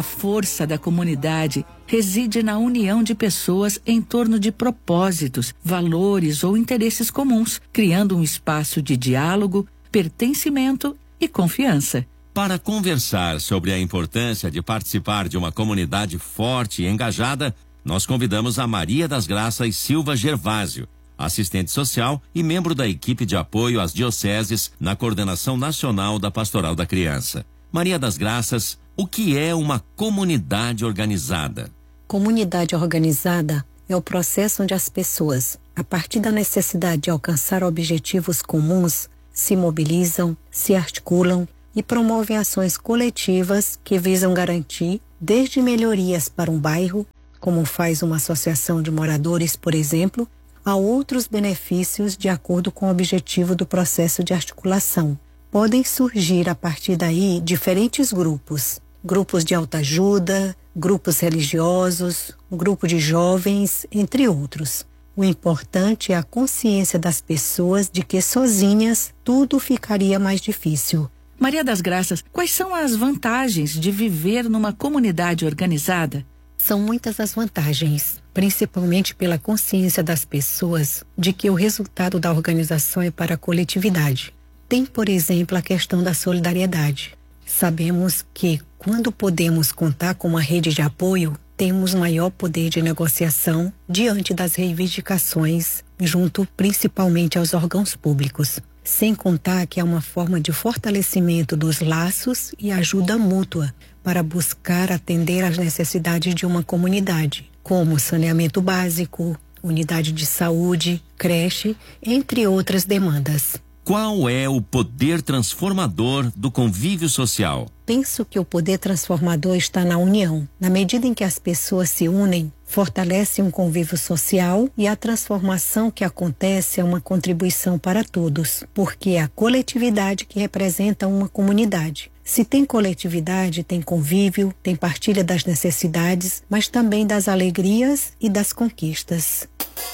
A força da comunidade reside na união de pessoas em torno de propósitos, valores ou interesses comuns, criando um espaço de diálogo, pertencimento e confiança. Para conversar sobre a importância de participar de uma comunidade forte e engajada, nós convidamos a Maria das Graças Silva Gervásio, assistente social e membro da equipe de apoio às dioceses na Coordenação Nacional da Pastoral da Criança. Maria das Graças, o que é uma comunidade organizada? Comunidade organizada é o processo onde as pessoas, a partir da necessidade de alcançar objetivos comuns, se mobilizam, se articulam e promovem ações coletivas que visam garantir desde melhorias para um bairro, como faz uma associação de moradores, por exemplo, a outros benefícios de acordo com o objetivo do processo de articulação. Podem surgir a partir daí diferentes grupos de autoajuda, grupos religiosos, um grupo de jovens, entre outros. O importante é a consciência das pessoas de que sozinhas tudo ficaria mais difícil. Maria das Graças, quais são as vantagens de viver numa comunidade organizada? São muitas as vantagens, principalmente pela consciência das pessoas de que o resultado da organização é para a coletividade. Tem, por exemplo, a questão da solidariedade. Sabemos que, quando podemos contar com uma rede de apoio, temos maior poder de negociação diante das reivindicações, junto principalmente aos órgãos públicos. Sem contar que é uma forma de fortalecimento dos laços e ajuda mútua para buscar atender às necessidades de uma comunidade, como saneamento básico, unidade de saúde, creche, entre outras demandas. Qual é o poder transformador do convívio social? Penso que o poder transformador está na união. Na medida em que as pessoas se unem, fortalece um convívio social e a transformação que acontece é uma contribuição para todos, porque é a coletividade que representa uma comunidade. Se tem coletividade, tem convívio, tem partilha das necessidades, mas também das alegrias e das conquistas.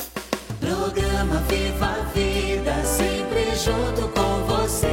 Programa Viva a Vida, sempre junto com você.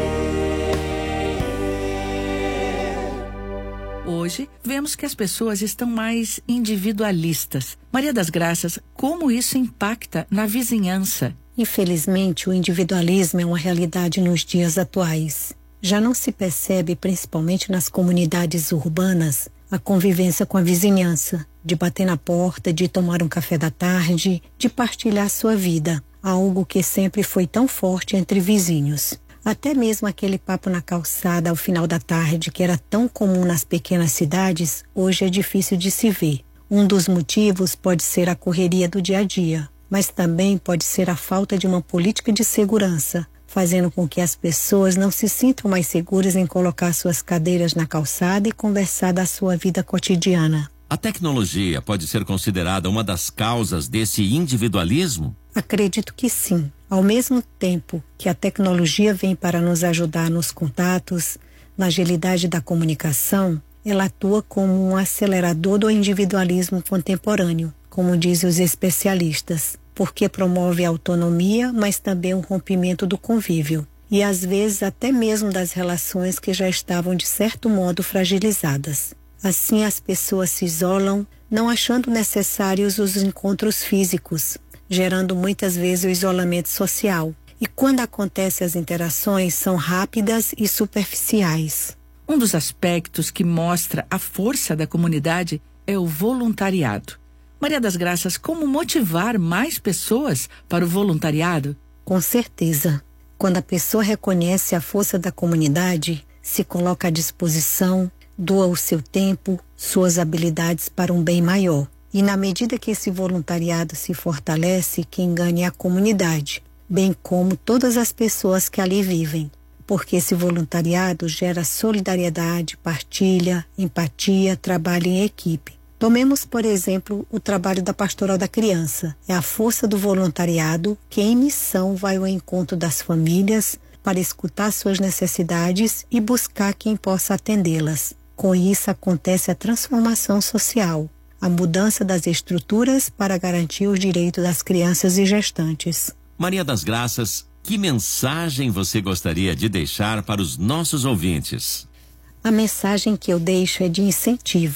Hoje, vemos que as pessoas estão mais individualistas. Maria das Graças, como isso impacta na vizinhança? Infelizmente, o individualismo é uma realidade nos dias atuais. Já não se percebe, principalmente nas comunidades urbanas, a convivência com a vizinhança, de bater na porta, de tomar um café da tarde, de partilhar sua vida, algo que sempre foi tão forte entre vizinhos. Até mesmo aquele papo na calçada ao final da tarde, que era tão comum nas pequenas cidades, hoje é difícil de se ver. Um dos motivos pode ser a correria do dia a dia, mas também pode ser a falta de uma política de segurança, fazendo com que as pessoas não se sintam mais seguras em colocar suas cadeiras na calçada e conversar da sua vida cotidiana. A tecnologia pode ser considerada uma das causas desse individualismo? Acredito que sim. Ao mesmo tempo que a tecnologia vem para nos ajudar nos contatos, na agilidade da comunicação, ela atua como um acelerador do individualismo contemporâneo, como dizem os especialistas, porque promove a autonomia, mas também o rompimento do convívio, e às vezes até mesmo das relações que já estavam de certo modo fragilizadas. Assim as pessoas se isolam, não achando necessários os encontros físicos, gerando muitas vezes o isolamento social. E quando acontecem as interações, são rápidas e superficiais. Um dos aspectos que mostra a força da comunidade é o voluntariado. Maria das Graças, como motivar mais pessoas para o voluntariado? Com certeza. Quando a pessoa reconhece a força da comunidade, se coloca à disposição, doa o seu tempo, suas habilidades para um bem maior. E na medida que esse voluntariado se fortalece, quem ganha é a comunidade, bem como todas as pessoas que ali vivem. Porque esse voluntariado gera solidariedade, partilha, empatia, trabalho em equipe. Tomemos, por exemplo, o trabalho da Pastoral da Criança. É a força do voluntariado que em missão vai ao encontro das famílias para escutar suas necessidades e buscar quem possa atendê-las. Com isso acontece a transformação social, a mudança das estruturas para garantir os direitos das crianças e gestantes. Maria das Graças, que mensagem você gostaria de deixar para os nossos ouvintes? A mensagem que eu deixo é de incentivo.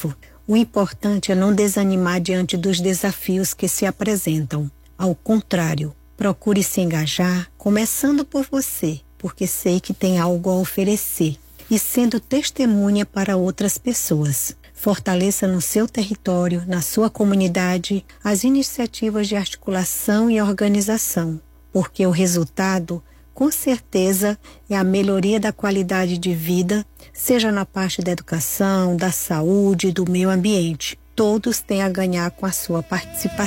O importante é não desanimar diante dos desafios que se apresentam. Ao contrário, procure se engajar, começando por você, porque sei que tem algo a oferecer, e sendo testemunha para outras pessoas. Fortaleça no seu território, na sua comunidade, as iniciativas de articulação e organização, porque o resultado, com certeza, é a melhoria da qualidade de vida, seja na parte da educação, da saúde, do meio ambiente. Todos têm a ganhar com a sua participação.